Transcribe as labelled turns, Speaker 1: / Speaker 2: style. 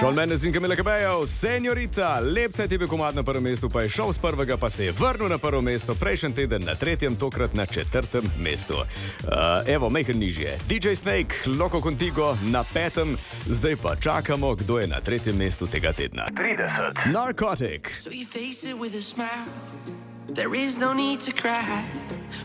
Speaker 1: Shawn Mendes in Camila Cabello, Señorita, Lepca je bil komad na prvem mestu, pa je šel z prvega, pa se je vrnil na prvo mesto, prejšnji teden na tretjem, tokrat na četrtem mestu. Evo, majhen nižje. DJ Snake, Loco Contigo na petem, zdaj pa čakamo, kdo je na tretjem mestu tega tedna. 30. Narcotic.
Speaker 2: So you face it with a smile. There is no need to cry.